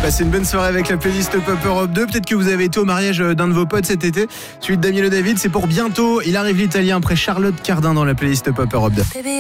Passez une bonne soirée avec la playlist Pop Europe 2. Peut-être que vous avez été au mariage d'un de vos potes cet été. Celui de Daniel David, c'est pour bientôt. Il arrive l'italien après Charlotte Cardin dans la playlist Pop Europe 2.